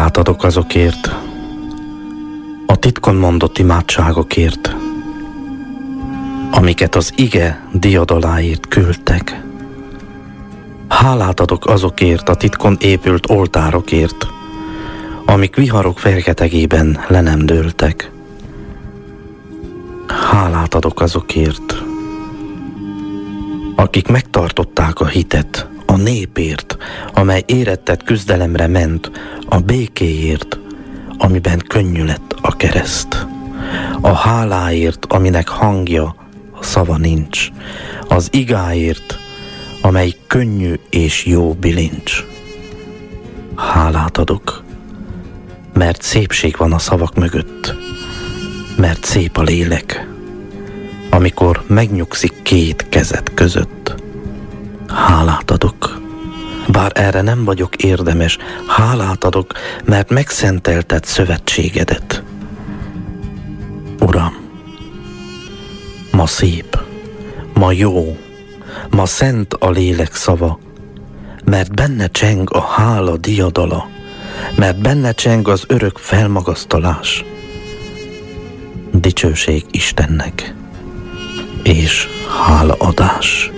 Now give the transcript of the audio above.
Hálát adok azokért, a titkon mondott imádságokért, amiket az ige diadaláért küldtek. Hálát adok azokért a titkon épült oltárokért, amik viharok fergetegében le nem dőltek. Hálát adok azokért, akik megtartották a hitet, a népért, amely érettett küzdelemre ment, a békéért, amiben könnyű lett a kereszt, a háláért, aminek hangja, szava nincs, az igáért, amely könnyű és jó bilincs. Hálát adok, mert szépség van a szavak mögött, mert szép a lélek, amikor megnyugszik két kezed között. Hálát adok, bár erre nem vagyok érdemes, hálát adok, mert megszentelted szövetségedet. Uram, ma szép, ma jó, ma szent a lélek szava, mert benne cseng a hála diadala, mert benne cseng az örök felmagasztalás. Dicsőség Istennek, és hálaadás.